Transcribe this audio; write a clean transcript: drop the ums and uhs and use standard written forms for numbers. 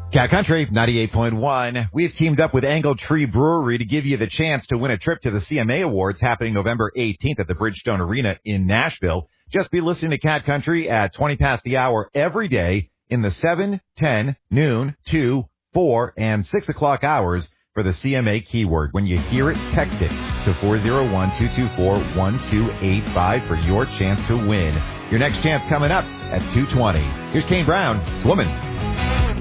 Cat Country 98.1. We've teamed up with Angle Tree Brewery to give you the chance to win a trip to the CMA Awards happening November 18th at the Bridgestone Arena in Nashville. Just be listening to Cat Country at 20 past the hour every day in the 7, 10, noon, 2, 4, and 6 o'clock hours for the CMA keyword. When you hear it, text it to 401-224-1285 for your chance to win. Your next chance coming up at 2:20. Here's Kane Brown, Woman.